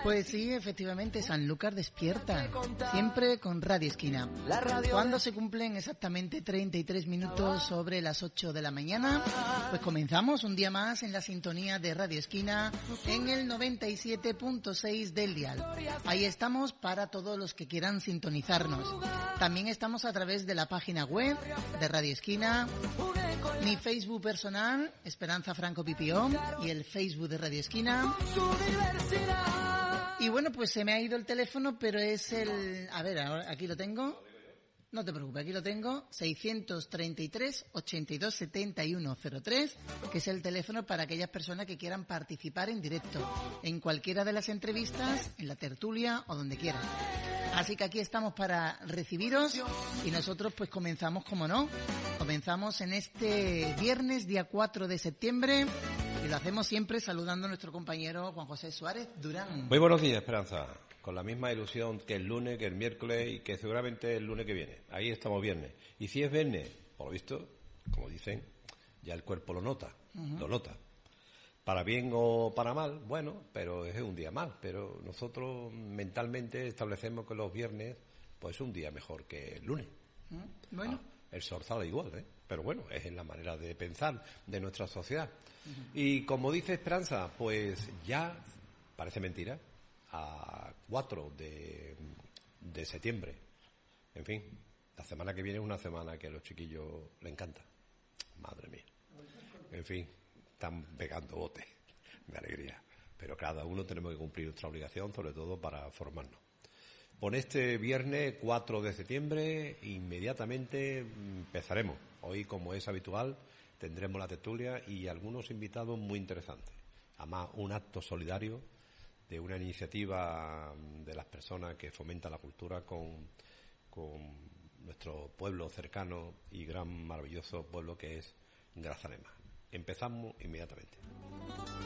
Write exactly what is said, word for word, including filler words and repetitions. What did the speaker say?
Pues sí, efectivamente, Sanlúcar despierta, siempre con Radio Esquina. Cuando se cumplen exactamente treinta y tres minutos sobre las ocho de la mañana, pues comenzamos un día más en la sintonía de Radio Esquina en el noventa y siete punto seis del dial. Ahí estamos para todos los que quieran sintonizarnos. También estamos a través de la página web de Radio Esquina, mi Facebook personal, Esperanza Franco Pipión, y el Facebook de Radio Esquina. Y bueno, pues se me ha ido el teléfono, pero es el... A ver, ahora aquí lo tengo. No te preocupes, aquí lo tengo. seiscientos treinta y tres, ochenta y dos, setenta y uno cero tres, que es el teléfono para aquellas personas que quieran participar en directo, en cualquiera de las entrevistas, en la tertulia o donde quieran. Así que aquí estamos para recibiros y nosotros pues comenzamos, como no, comenzamos en este viernes, día cuatro de septiembre, y lo hacemos siempre saludando a nuestro compañero Juan José Suárez Durán. Muy buenos días, Esperanza. Con la misma ilusión que el lunes, que el miércoles y que seguramente el lunes que viene. Ahí estamos viernes. Y si es viernes, por lo visto, como dicen, ya el cuerpo lo nota, uh-huh. lo nota. Para bien o para mal, bueno, pero es un día mal. Pero nosotros mentalmente establecemos que los viernes, pues es un día mejor que el lunes. Uh-huh. Bueno. Ah, el sol sale igual, ¿eh? Pero bueno, es en la manera de pensar de nuestra sociedad. Uh-huh. Y como dice Esperanza, pues ya, parece mentira, a cuatro de, de septiembre. En fin, la semana que viene es una semana que a los chiquillos les encanta. Madre mía. En fin, están pegando botes de alegría. Pero cada uno tenemos que cumplir nuestra obligación, sobre todo para formarnos. Por este viernes cuatro de septiembre, inmediatamente empezaremos. Hoy, como es habitual, tendremos la tertulia y algunos invitados muy interesantes. Además, un acto solidario de una iniciativa de las personas que fomentan la cultura con, con nuestro pueblo cercano y gran, maravilloso pueblo que es Grazalema. Empezamos inmediatamente.